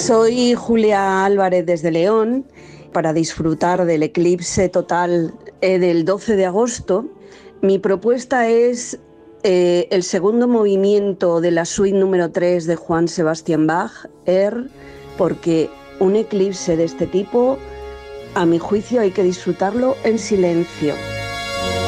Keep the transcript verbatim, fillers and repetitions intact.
Soy Julia Álvarez desde León. Para disfrutar del eclipse total eh, del doce de agosto, mi propuesta es eh, el segundo movimiento de la suite número tres de Johann Sebastian Bach, Er, porque un eclipse de este tipo, a mi juicio, hay que disfrutarlo en silencio.